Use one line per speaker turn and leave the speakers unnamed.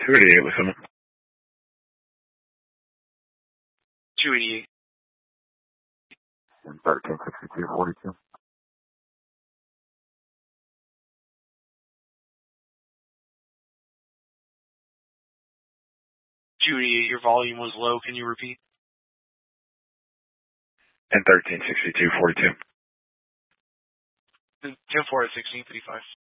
288 with someone.
288.
136242.
Your volume was low. Can you repeat?
And 136242.
10-4 at 1655.